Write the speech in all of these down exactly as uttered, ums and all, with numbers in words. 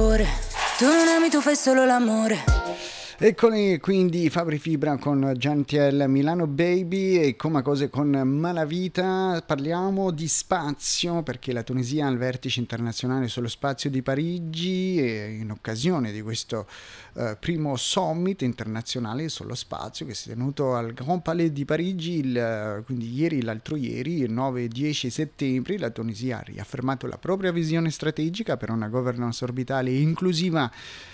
sapore. Tu non ami, tu fai solo l'amore. Eccoli quindi Fabri Fibra con Jantiel, Milano Baby e Coma Cose con Malavita. Parliamo di spazio perché la Tunisia al vertice internazionale sullo spazio di Parigi e in occasione di questo uh, primo summit internazionale sullo spazio che si è tenuto al Grand Palais di Parigi il, quindi ieri l'altro ieri, il nove e dieci settembre, la Tunisia ha riaffermato la propria visione strategica per una governance orbitale inclusiva.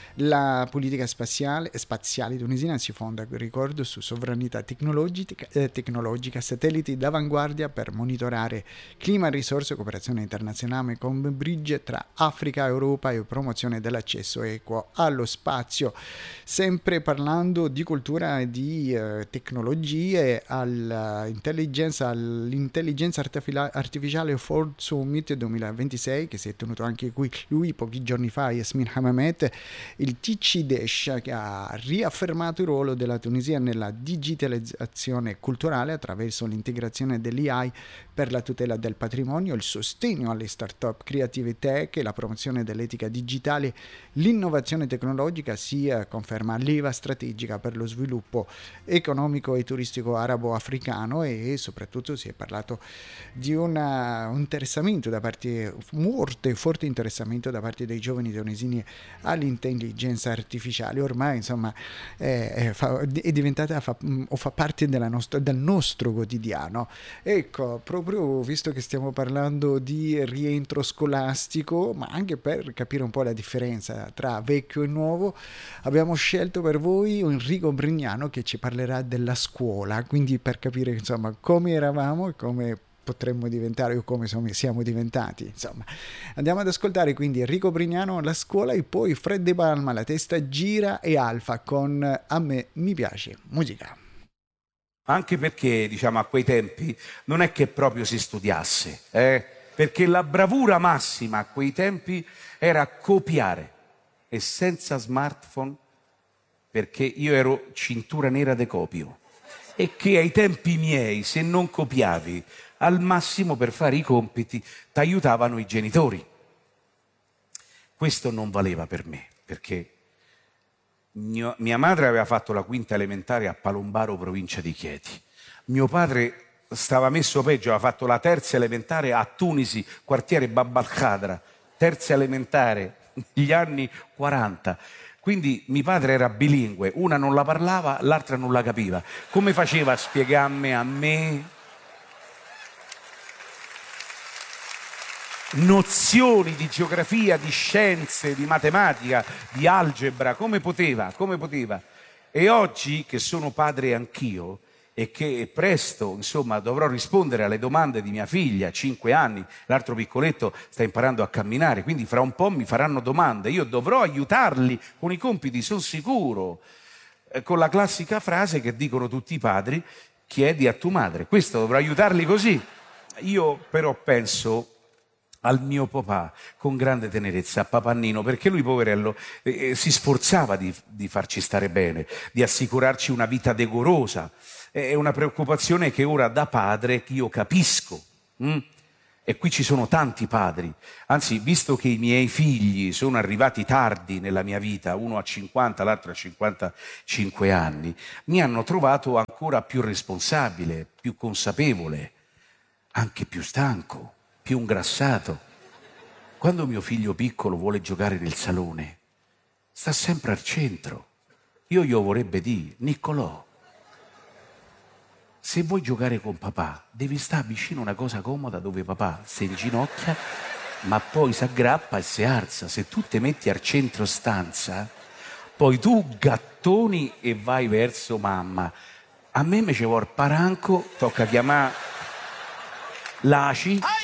La politica spaziale, spaziale tunisina si fonda, ricordo, su sovranità tecnologica, eh, tecnologica, satelliti d'avanguardia per monitorare clima e risorse, cooperazione internazionale con bridge tra Africa e Europa e promozione dell'accesso equo allo spazio. Sempre parlando di cultura e di eh, tecnologie, all'intelligenza, all'intelligenza artificiale Ford Summit duemilaventisei, che si è tenuto anche qui lui pochi giorni fa, Yasmin Hamamet, il T C Desh, che ha riaffermato il ruolo della Tunisia nella digitalizzazione culturale attraverso l'integrazione dell'A I per la tutela del patrimonio, il sostegno alle start-up creative tech e la promozione dell'etica digitale. L'innovazione tecnologica si conferma leva strategica per lo sviluppo economico e turistico arabo-africano e soprattutto si è parlato di una, un interessamento da parte, molto forte interessamento da parte dei giovani tunisini all'intelligenza artificiale. Ormai insomma è, è, fa, è diventata fa, o fa parte della nostra, del nostro quotidiano. Ecco, proprio visto che stiamo parlando di rientro scolastico, ma anche per capire un po' la differenza tra vecchio e nuovo, abbiamo scelto per voi Enrico Brignano che ci parlerà della scuola, quindi per capire insomma come eravamo e come potremmo diventare o come siamo diventati. Insomma, andiamo ad ascoltare quindi Enrico Brignano, La scuola, e poi Fred De Palma, La testa gira, e Alfa con A me mi piace musica. Anche perché, diciamo, a quei tempi non è che proprio si studiasse, eh? Perché la bravura massima a quei tempi era copiare, e senza smartphone, perché io ero cintura nera de copio, e che ai tempi miei, se non copiavi, al massimo per fare i compiti t'aiutavano i genitori. Questo non valeva per me, perché mio, mia madre aveva fatto la quinta elementare a Palombaro, provincia di Chieti. Mio padre stava messo peggio, aveva fatto la terza elementare a Tunisi, quartiere Bab al-Khadra, terza elementare negli anni quaranta. Quindi mio padre era bilingue, una non la parlava, l'altra non la capiva. Come faceva a spiegarmi a me nozioni di geografia, di scienze, di matematica, di algebra? Come poteva? Come poteva? E oggi, che sono padre anch'io e che presto, insomma, dovrò rispondere alle domande di mia figlia, cinque anni, l'altro piccoletto sta imparando a camminare, quindi fra un po' mi faranno domande, io dovrò aiutarli con i compiti, sono sicuro, eh, con la classica frase che dicono tutti i padri: chiedi a tua madre. Questo dovrò aiutarli così. Io però penso al mio papà con grande tenerezza, a papà Nino, perché lui, poverello, eh, si sforzava di, di farci stare bene, di assicurarci una vita decorosa. È una preoccupazione che ora da padre io capisco. Mm? E qui ci sono tanti padri, anzi, visto che i miei figli sono arrivati tardi nella mia vita, uno a cinquanta, l'altro a cinquantacinque anni, mi hanno trovato ancora più responsabile, più consapevole, anche più stanco, più ingrassato. Quando mio figlio piccolo vuole giocare nel salone, sta sempre al centro. Io gli vorrebbe dire: Niccolò, se vuoi giocare con papà, devi stare vicino a una cosa comoda dove papà si inginocchia, ma poi si aggrappa e si alza. Se tu ti metti al centro stanza, poi tu gattoni e vai verso mamma. A me mi ci vuole paranco, tocca chiamare l'Aci